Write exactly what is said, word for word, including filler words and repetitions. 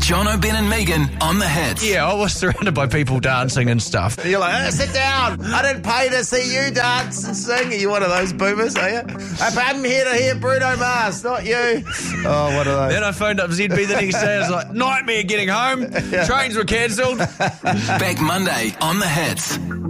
John O'Ben and Megan on the hits. Yeah, I was surrounded by people dancing and stuff. And you're like, oh, sit down. I didn't pay to see you dance and sing. Are you one of those boomers, are you? I'm here to hear Bruno Mars, not you. Oh, what are those? Then I phoned up Z B the next day. I was like, nightmare getting home. Trains were cancelled. Back Monday on the hits.